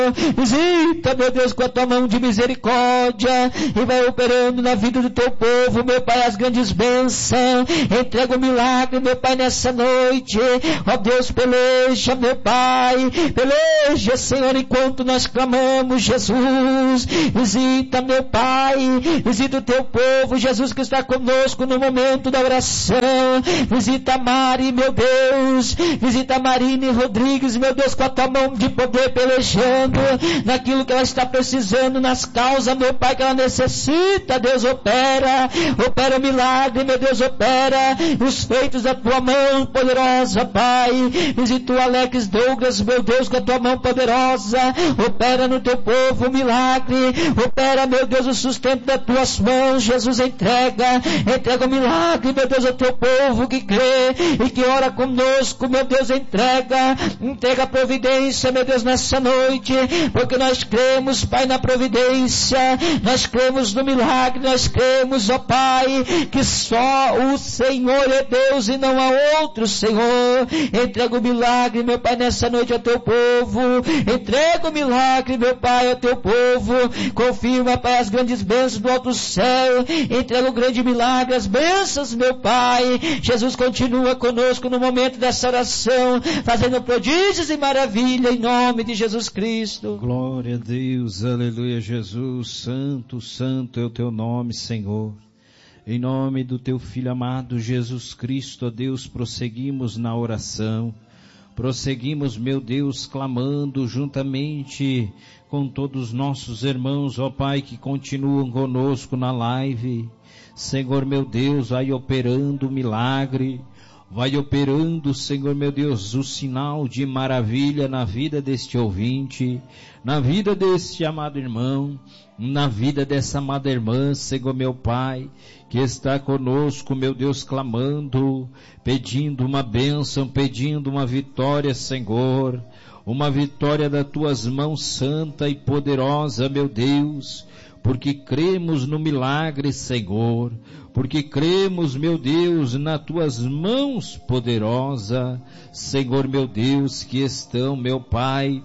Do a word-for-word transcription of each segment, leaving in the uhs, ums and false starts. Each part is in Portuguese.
Visita, meu Deus, com a tua mão de misericórdia e vai operando na vida do teu povo, meu Pai, as grandes bênçãos. Entrega o milagre, meu Pai, nessa noite. Ó Deus, peleja, meu Pai, peleja, Senhor, enquanto nós clamamos, Jesus. Visita, meu Pai, visita o teu povo, Jesus, que está conosco no momento da oração. Visita a Mari, meu Deus, visita a Marine Rodrigues, meu Deus, com a tua mão de poder, pelejando naquilo que ela está precisando, nas causas, meu Pai, que ela necessita. Deus, opera, opera o milagre, meu Deus, opera os feitos da tua mão poderosa, Pai. Visita o Alex Douglas, meu Deus, com a tua mão poderosa, opera no teu povo o milagre, opera, meu Deus, o sustento das tuas mãos. Jesus, entrega, entrega o milagre, meu Deus, ao teu povo que crê e que ora conosco, meu Deus, entrega, entrega a providência, meu Deus, nessa noite, porque nós cremos, Pai, na providência, nós cremos no milagre, nós cremos, ó Pai, que só o Senhor é Deus e não há outro, Senhor. Entrega o milagre, meu Pai, nessa noite ao teu povo, entrega o milagre, meu Pai, ao teu povo, confirma, Pai, as grandes bênçãos do alto céu, entrega o grande milagre, as bênçãos, meu Pai. Jesus, continua conosco no momento dessa oração, fazendo prodígios e maravilha, em nome de Jesus Cristo. Glória a Deus, aleluia, Jesus. Santo, santo é o teu nome, Senhor. Em nome do teu Filho amado Jesus Cristo, ó Deus, prosseguimos na oração. Prosseguimos, meu Deus, clamando juntamente com todos os nossos irmãos, ó Pai, que continuam conosco na live. Senhor, meu Deus, vai operando o milagre, vai operando, Senhor, meu Deus, o sinal de maravilha na vida deste ouvinte, na vida deste amado irmão, na vida dessa amada irmã, Senhor, meu Pai, que está conosco, meu Deus, clamando, pedindo uma bênção, pedindo uma vitória, Senhor, uma vitória das tuas mãos santa e poderosa, meu Deus, porque cremos no milagre, Senhor, porque cremos, meu Deus, nas tuas mãos poderosa, Senhor, meu Deus, que estão, meu Pai,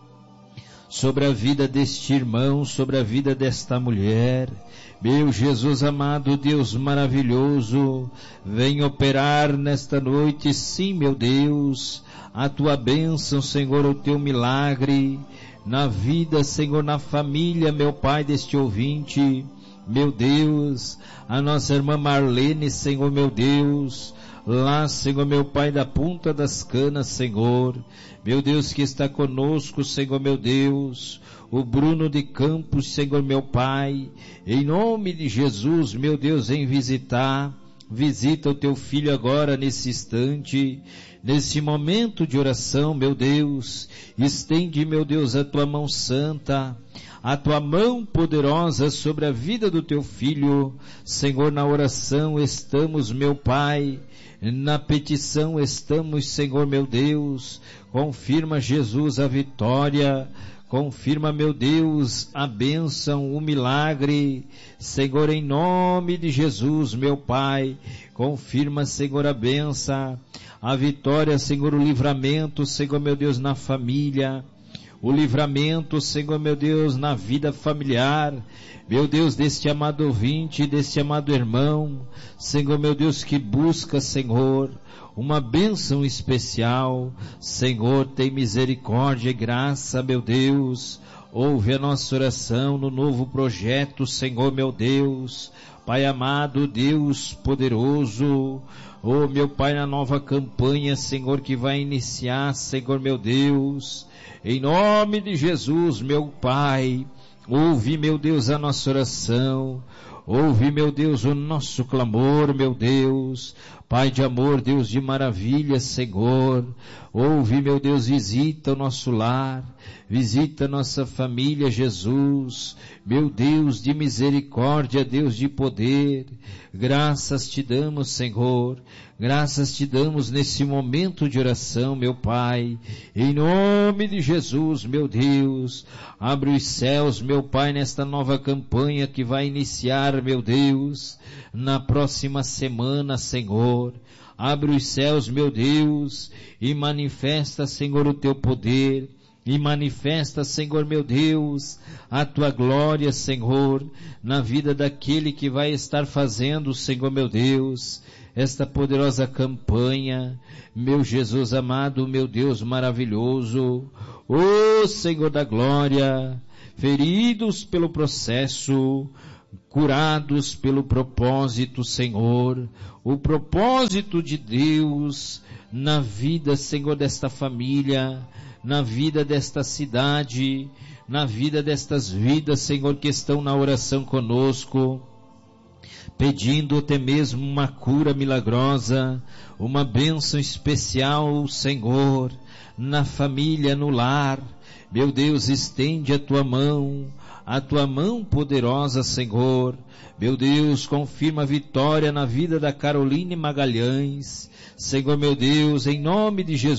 sobre a vida deste irmão, sobre a vida desta mulher. Meu Jesus amado, Deus maravilhoso, vem operar nesta noite, sim, meu Deus, a tua bênção, Senhor, o teu milagre, na vida, Senhor, na família, meu Pai, deste ouvinte, meu Deus, a nossa irmã Marlene, Senhor, meu Deus, lá, Senhor, meu Pai, da ponta das canas, Senhor, meu Deus, que está conosco, Senhor, meu Deus, o Bruno de Campos, Senhor, meu Pai, em nome de Jesus, meu Deus, vem visitar, visita o teu filho agora, nesse instante, nesse momento de oração, meu Deus, estende, meu Deus, a tua mão santa, a tua mão poderosa sobre a vida do teu filho. Senhor, na oração estamos, meu Pai, na petição estamos, Senhor, meu Deus, confirma, Jesus, a vitória, confirma, meu Deus, a bênção, o milagre, Senhor, em nome de Jesus, meu Pai, confirma, Senhor, a bênção, a vitória, Senhor, o livramento, Senhor, meu Deus, na família, o livramento, Senhor, meu Deus, na vida familiar, meu Deus, deste amado ouvinte, deste amado irmão, Senhor, meu Deus, que busca, Senhor, uma bênção especial. Senhor, tem misericórdia e graça, meu Deus, ouve a nossa oração no novo projeto, Senhor, meu Deus, Pai amado, Deus poderoso, oh, meu Pai, na nova campanha, Senhor, que vai iniciar, Senhor, meu Deus, em nome de Jesus, meu Pai, ouve, meu Deus, a nossa oração, ouve, meu Deus, o nosso clamor, meu Deus, Pai de amor, Deus de maravilha, Senhor, ouve, meu Deus, visita o nosso lar, visita a nossa família, Jesus, meu Deus de misericórdia, Deus de poder, graças te damos, Senhor, graças te damos nesse momento de oração, meu Pai, em nome de Jesus, meu Deus, abre os céus, meu Pai, nesta nova campanha que vai iniciar, meu Deus, na próxima semana, Senhor, abre os céus, meu Deus, e manifesta, Senhor, o teu poder, e manifesta, Senhor meu Deus, a tua glória, Senhor, na vida daquele que vai estar fazendo, Senhor meu Deus, esta poderosa campanha, meu Jesus amado, meu Deus maravilhoso, ó Senhor da glória, feridos pelo processo, curados pelo propósito, Senhor, o propósito de Deus na vida, Senhor, desta família, na vida desta cidade, na vida destas vidas, Senhor, que estão na oração conosco, pedindo até mesmo uma cura milagrosa, uma bênção especial, Senhor, na família, no lar. Meu Deus, estende a tua mão, a tua mão poderosa, Senhor. Meu Deus, confirma a vitória na vida da Caroline Magalhães. Senhor, meu Deus, em nome de Jesus,